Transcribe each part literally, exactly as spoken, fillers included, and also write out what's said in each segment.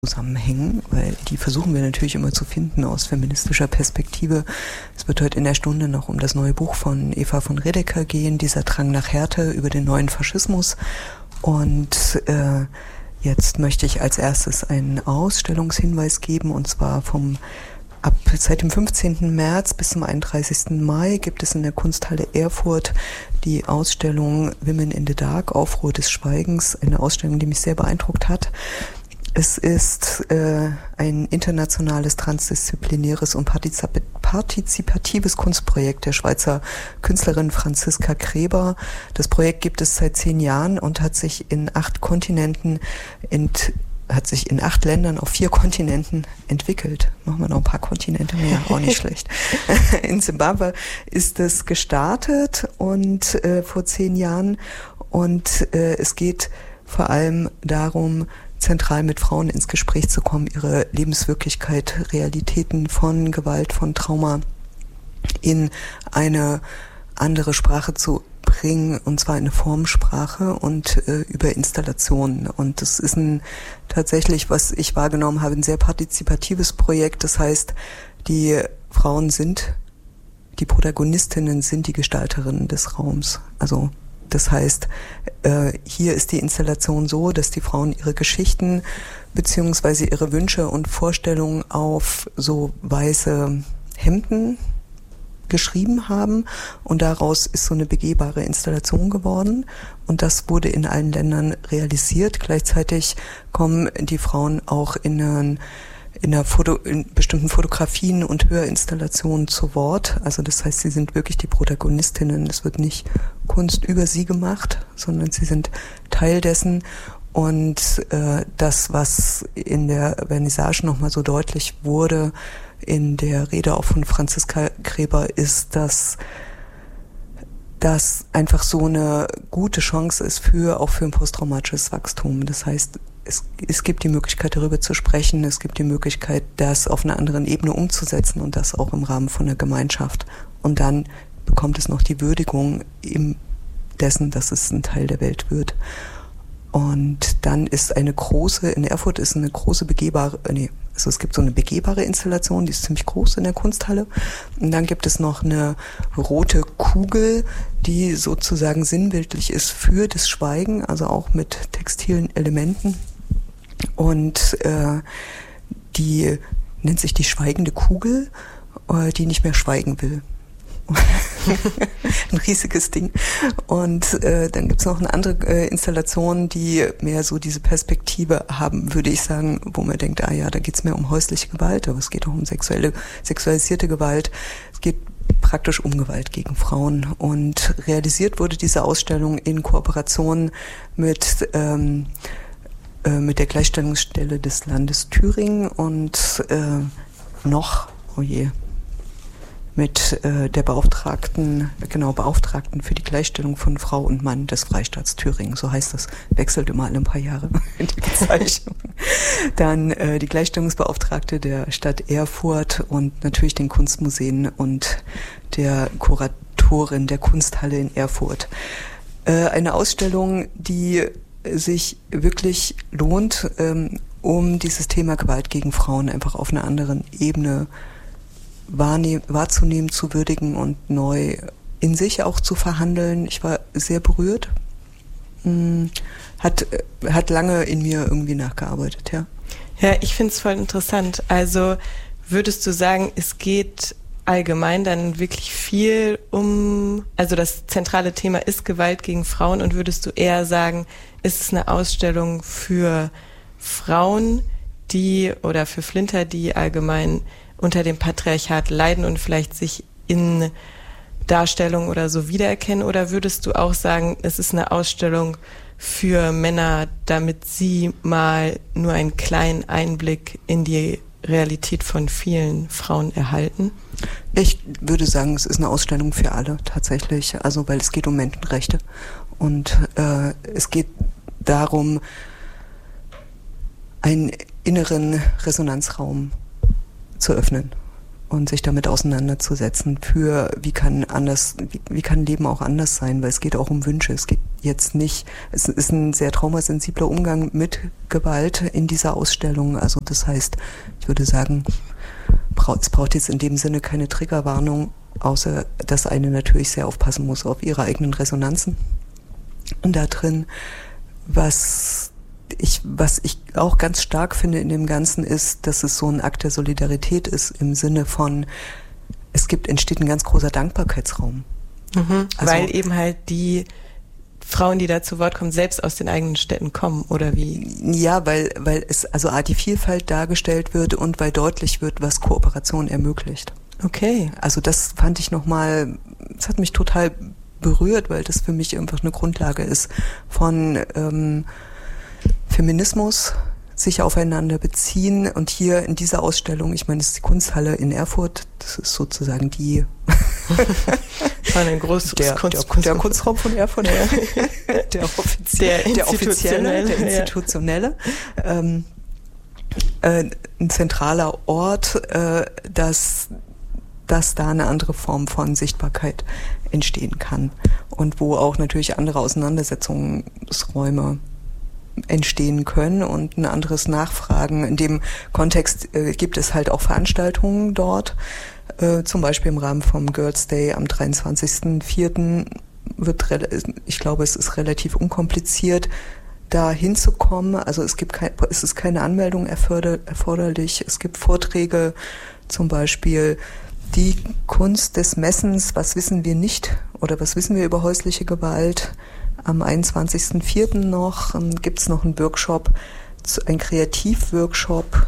zusammenhängen, weil die versuchen wir natürlich immer zu finden aus feministischer Perspektive. Es wird heute in der Stunde noch um das neue Buch von Eva von Redeker gehen, dieser Drang nach Härte über den neuen Faschismus. Und äh, jetzt möchte ich als erstes einen Ausstellungshinweis geben, und zwar vom Ab seit dem fünfzehnten März bis zum einunddreißigsten Mai gibt es in der Kunsthalle Erfurt die Ausstellung Women in the Dark, Aufruhr des Schweigens, eine Ausstellung, die mich sehr beeindruckt hat. Es ist äh, ein internationales, transdisziplinäres und partizip- partizipatives Kunstprojekt der Schweizer Künstlerin Franziska Kreber. Das Projekt gibt es seit zehn Jahren und hat sich in acht Kontinenten ent hat sich in acht Ländern auf vier Kontinenten entwickelt. Machen wir noch ein paar Kontinente mehr, auch nicht schlecht. In Zimbabwe ist es gestartet und äh, vor zehn Jahren und äh, es geht vor allem darum, zentral mit Frauen ins Gespräch zu kommen, ihre Lebenswirklichkeit, Realitäten von Gewalt, von Trauma in eine andere Sprache zu bringen, und zwar eine Formsprache und äh, über Installationen. Und das ist ein tatsächlich, was ich wahrgenommen habe, ein sehr partizipatives Projekt. Das heißt, die Frauen sind, die Protagonistinnen sind die Gestalterinnen des Raums. Also das heißt, äh, hier ist die Installation so, dass die Frauen ihre Geschichten beziehungsweise ihre Wünsche und Vorstellungen auf so weiße Hemden geschrieben haben, und daraus ist so eine begehbare Installation geworden, und das wurde in allen Ländern realisiert. Gleichzeitig kommen die Frauen auch in, einen, in, einer Foto, in bestimmten Fotografien und Hörinstallationen zu Wort. Also das heißt, sie sind wirklich die Protagonistinnen. Es wird nicht Kunst über sie gemacht, sondern sie sind Teil dessen. Und äh, das, was in der Vernissage nochmal so deutlich wurde, in der Rede auch von Franziska Kreber, ist, dass das einfach so eine gute Chance ist für auch für ein posttraumatisches Wachstum. Das heißt, es, es gibt die Möglichkeit, darüber zu sprechen, es gibt die Möglichkeit, das auf einer anderen Ebene umzusetzen, und das auch im Rahmen von einer Gemeinschaft. Und dann bekommt es noch die Würdigung im dessen, dass es ein Teil der Welt wird. Und dann ist eine große, in Erfurt ist eine große begehbare, nee, also es gibt so eine begehbare Installation, die ist ziemlich groß in der Kunsthalle. Und dann gibt es noch eine rote Kugel, die sozusagen sinnbildlich ist für das Schweigen, also auch mit textilen Elementen. Und äh, die nennt sich die schweigende Kugel, äh, die nicht mehr schweigen will. Ein riesiges Ding. Und äh, dann gibt's noch eine andere äh, Installation, die mehr so diese Perspektive haben, würde ich sagen, wo man denkt, ah ja, da geht's mehr um häusliche Gewalt, aber es geht auch um sexuelle, sexualisierte Gewalt. Es geht praktisch um Gewalt gegen Frauen. Und realisiert wurde diese Ausstellung in Kooperation mit ähm, äh, mit der Gleichstellungsstelle des Landes Thüringen und äh, noch, oh je, mit äh, der Beauftragten, genau, Beauftragten für die Gleichstellung von Frau und Mann des Freistaats Thüringen, so heißt das, wechselt immer alle ein paar Jahre die Bezeichnung. Dann äh, die Gleichstellungsbeauftragte der Stadt Erfurt und natürlich den Kunstmuseen und der Kuratorin der Kunsthalle in Erfurt. Äh, eine Ausstellung, die sich wirklich lohnt, ähm, um dieses Thema Gewalt gegen Frauen einfach auf einer anderen Ebene Wahrnehm, wahrzunehmen, zu würdigen und neu in sich auch zu verhandeln. Ich war sehr berührt. Hat, hat lange in mir irgendwie nachgearbeitet, ja. Ja, ich finde es voll interessant. Also würdest du sagen, es geht allgemein dann wirklich viel um, also das zentrale Thema ist Gewalt gegen Frauen, und würdest du eher sagen, ist es eine Ausstellung für Frauen, die, oder für Flinter, die allgemein unter dem Patriarchat leiden und vielleicht sich in Darstellung oder so wiedererkennen? Oder würdest du auch sagen, es ist eine Ausstellung für Männer, damit sie mal nur einen kleinen Einblick in die Realität von vielen Frauen erhalten? Ich würde sagen, es ist eine Ausstellung für alle tatsächlich, also weil es geht um Menschenrechte und äh, es geht darum, einen inneren Resonanzraum zu öffnen und sich damit auseinanderzusetzen für, wie kann anders, wie, wie kann Leben auch anders sein, weil es geht auch um Wünsche, es geht jetzt nicht, es ist ein sehr traumasensibler Umgang mit Gewalt in dieser Ausstellung. Also das heißt, ich würde sagen, es braucht jetzt in dem Sinne keine Triggerwarnung, außer dass eine natürlich sehr aufpassen muss auf ihre eigenen Resonanzen. Und da drin, was ich, was ich auch ganz stark finde in dem Ganzen ist, dass es so ein Akt der Solidarität ist im Sinne von, es gibt, entsteht ein ganz großer Dankbarkeitsraum. Mhm, also, weil eben halt die Frauen, die da zu Wort kommen, selbst aus den eigenen Städten kommen, oder wie? Ja, weil, weil es also die Vielfalt dargestellt wird und weil deutlich wird, was Kooperation ermöglicht. Okay. Also das fand ich nochmal, das hat mich total berührt, weil das für mich einfach eine Grundlage ist von ähm, Feminismus, sich aufeinander beziehen. Und hier in dieser Ausstellung, ich meine, das ist die Kunsthalle in Erfurt, das ist sozusagen die War ein großes der, Kunst, der, der Kunstraum von Erfurt, der, der, offizie der, der offizielle, der institutionelle, ja. ähm, äh, ein zentraler Ort, äh, dass, dass da eine andere Form von Sichtbarkeit entstehen kann und wo auch natürlich andere Auseinandersetzungsräume entstehen können und ein anderes Nachfragen. In dem Kontext äh, gibt es halt auch Veranstaltungen dort, äh, zum Beispiel im Rahmen vom Girls Day am dreiundzwanzigsten vierten wird, ich glaube, es ist relativ unkompliziert, da hinzukommen. Also es gibt kein, es ist keine Anmeldung erforder, erforderlich. Es gibt Vorträge, zum Beispiel die Kunst des Messens, was wissen wir nicht oder was wissen wir über häusliche Gewalt. Am einundzwanzigsten vierten noch ähm, gibt es noch einen Workshop, ein Kreativworkshop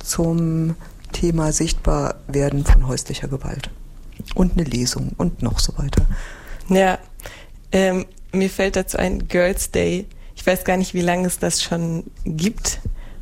zum Thema Sichtbarwerden von häuslicher Gewalt. Und eine Lesung und noch so weiter. Ja, ähm, mir fällt dazu ein Girls Day. Ich weiß gar nicht, wie lange es das schon gibt.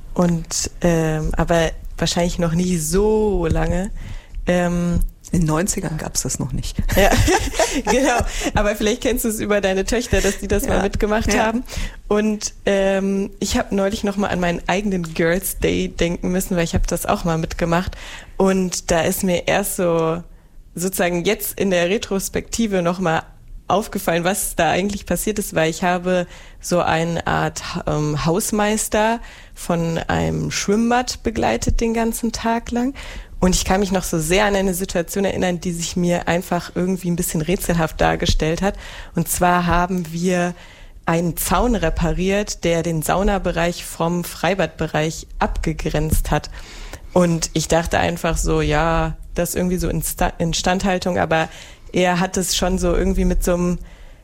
Und ähm, aber wahrscheinlich noch nie so lange. Ähm, In den neunzigern gab es das noch nicht. Ja, genau. Aber vielleicht kennst du es über deine Töchter, dass die das ja. mal mitgemacht ja. haben. Und ähm, ich habe neulich noch mal an meinen eigenen Girls Day denken müssen, weil ich habe das auch mal mitgemacht. Und da ist mir erst so sozusagen jetzt in der Retrospektive noch mal aufgefallen, was da eigentlich passiert ist, weil ich habe so eine Art ähm, Hausmeister von einem Schwimmbad begleitet den ganzen Tag lang. Und ich kann mich noch so sehr an eine Situation erinnern, die sich mir einfach irgendwie ein bisschen rätselhaft dargestellt hat. Und zwar haben wir einen Zaun repariert, der den Saunabereich vom Freibadbereich abgegrenzt hat. Und ich dachte einfach so, ja, das ist irgendwie so Insta- Instandhaltung, aber er hat es schon so irgendwie mit so einem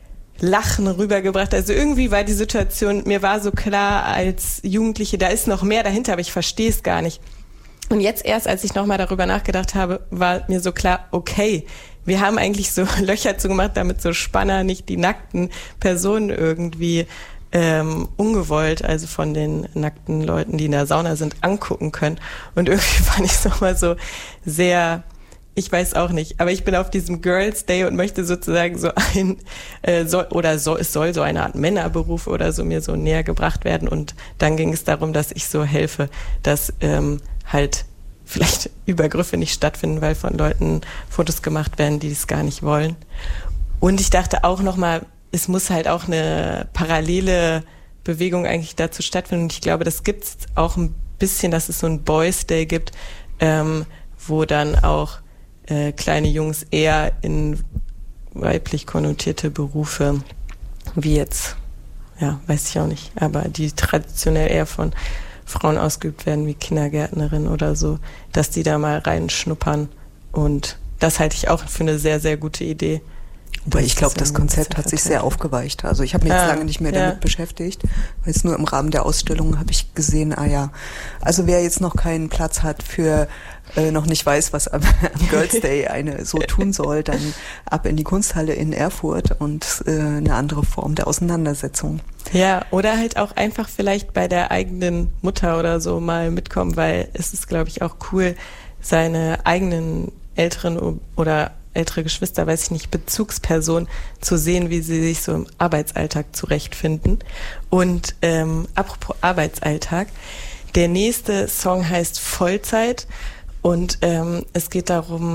Lachen rübergebracht. Also irgendwie war die Situation, mir war so klar als Jugendliche, da ist noch mehr dahinter, aber ich verstehe es gar nicht. Und jetzt erst, als ich nochmal darüber nachgedacht habe, war mir so klar, okay, wir haben eigentlich so Löcher zugemacht, damit so Spanner nicht die nackten Personen irgendwie ähm, ungewollt, also von den nackten Leuten, die in der Sauna sind, angucken können. Und irgendwie fand ich es nochmal so sehr, ich weiß auch nicht, aber ich bin auf diesem Girls Day und möchte sozusagen so ein, äh, soll, oder so, es soll so eine Art Männerberuf oder so mir so näher gebracht werden. Und dann ging es darum, dass ich so helfe, dass ähm, halt vielleicht Übergriffe nicht stattfinden, weil von Leuten Fotos gemacht werden, die es gar nicht wollen. Und ich dachte auch nochmal, es muss halt auch eine parallele Bewegung eigentlich dazu stattfinden. Und ich glaube, das gibt es auch ein bisschen, dass es so ein Boys Day gibt, ähm, wo dann auch äh, kleine Jungs eher in weiblich konnotierte Berufe, wie jetzt, ja, weiß ich auch nicht, aber die traditionell eher von Frauen ausgeübt werden, wie Kindergärtnerin oder so, dass die da mal reinschnuppern. Und das halte ich auch für eine sehr, sehr gute Idee. Weil ich glaube, das Konzept hat sich sehr aufgeweicht. Also ich habe mich jetzt ah, lange nicht mehr damit ja. beschäftigt. Jetzt nur im Rahmen der Ausstellung habe ich gesehen, ah ja, also wer jetzt noch keinen Platz hat für, äh, noch nicht weiß, was am, am Girls Day eine so tun soll, dann ab in die Kunsthalle in Erfurt und äh, eine andere Form der Auseinandersetzung. Ja, oder halt auch einfach vielleicht bei der eigenen Mutter oder so mal mitkommen, weil es ist, glaube ich, auch cool, seine eigenen älteren oder ältere Geschwister, weiß ich nicht, Bezugsperson zu sehen, wie sie sich so im Arbeitsalltag zurechtfinden. Und ähm, apropos Arbeitsalltag, der nächste Song heißt Vollzeit und ähm, es geht darum,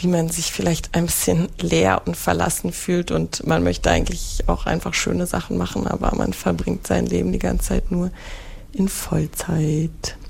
wie man sich vielleicht ein bisschen leer und verlassen fühlt und man möchte eigentlich auch einfach schöne Sachen machen, aber man verbringt sein Leben die ganze Zeit nur in Vollzeit.